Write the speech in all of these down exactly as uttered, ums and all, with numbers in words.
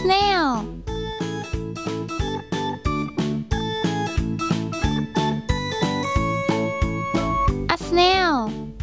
snail a snail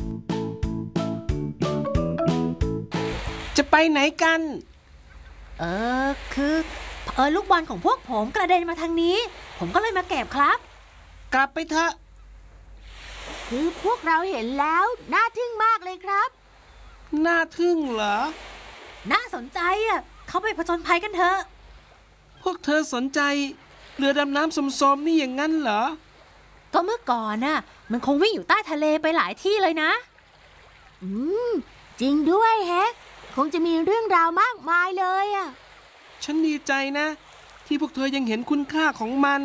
จะไปไหนกันเออคือเออลูกบอลของพวกผมกระเด็นมาทางนี้ผมก็เลยมาเก็บครับกลับไปเถอะคือพวกเราเห็นแล้วน่าทึ่งมากเลยครับน่าทึ่งเหรอน่าสนใจอ่ะเข้าไปผจญภัยกันเถอะพวกเธอสนใจเรือดำน้ำสมๆนี่อย่างนั้นเหรอก็เมื่อก่อนน่ะมันคงวิ่งอยู่ใต้ทะเลไปหลายที่เลยนะอืมจริงด้วยแฮะคงจะมีเรื่องราวมากมายเลยอ่ะฉันดีใจนะที่พวกเธอยังเห็นคุณค่าของมัน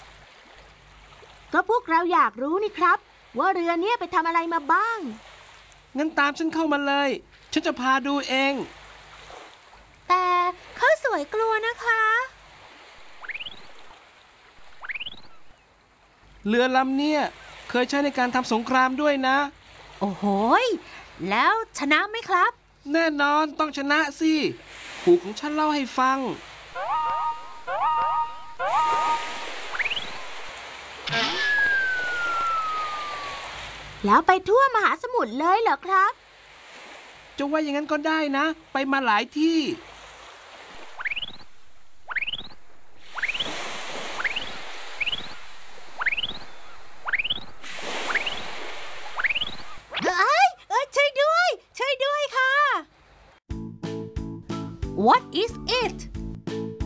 ก็พวกเราอยากรู้นี่ครับว่าเรือเนี้ยไปทำอะไรมาบ้างงั้นตามฉันเข้ามาเลยฉันจะพาดูเองแต่เขาสวยกลัวนะคะเรือลำเนี้ยเคยใช้ในการทำสงครามด้วยนะโอ้โหแล้วชนะไหมครับแน่นอนต้องชนะสิปู่ของฉันเล่าให้ฟังแล้วไปทั่วมหาสมุทรเลยเหรอครับจะว่าอย่างนั้นก็ได้นะไปมาหลายที่